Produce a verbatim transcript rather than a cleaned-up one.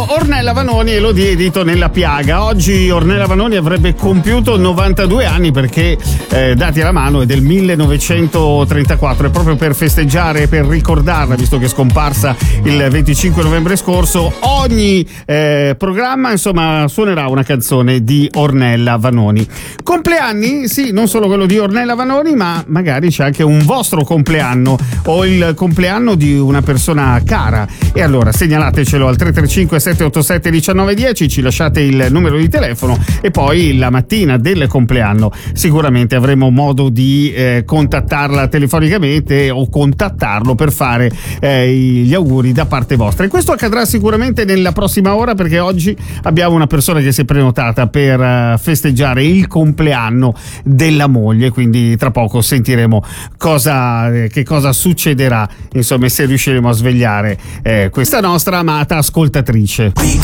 Ornella Vanoni, Elodie edito nella piaga. Oggi Ornella Vanoni avrebbe compiuto novantadue anni perché, eh, dati alla mano, è del millenovecentotrentaquattro, e proprio per festeggiare, per ricordarla, visto che è scomparsa il venticinque novembre scorso, ogni eh, programma insomma suonerà una canzone di Ornella Vanoni. Compleanni? Sì, non solo quello di Ornella Vanoni, ma magari c'è anche un vostro compleanno o il compleanno di una persona cara. E allora segnalatecelo al tre tre cinque sette otto sette uno nove uno zero, ci lasciate il numero di telefono e poi la mattina del compleanno sicuramente avremo modo di eh, contattarla telefonicamente o contattarlo per fare eh, gli auguri da parte vostra. E questo accadrà sicuramente nella prossima ora, perché oggi abbiamo una persona che si è prenotata per uh, festeggiare il compleanno della moglie, quindi tra poco sentiremo cosa, eh, che cosa succederà, insomma, se riusciremo a svegliare eh, questa nostra amata ascoltatrice.